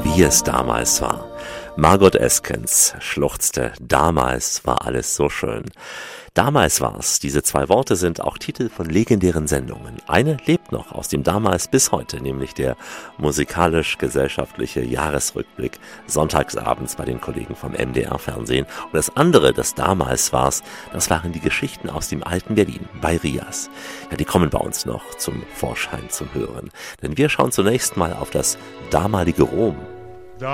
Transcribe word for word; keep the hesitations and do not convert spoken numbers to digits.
wie es damals war. Margot Eskens schluchzte, damals war alles so schön. Damals war's. Diese zwei Worte sind auch Titel von legendären Sendungen. Eine lebt noch aus dem Damals bis heute, nämlich der musikalisch-gesellschaftliche Jahresrückblick sonntagsabends bei den Kollegen vom M D R-Fernsehen. Und das andere, das damals war's, das waren die Geschichten aus dem alten Berlin bei Rias. Ja, die kommen bei uns noch zum Vorschein zum Hören. Denn wir schauen zunächst mal auf das damalige Rom.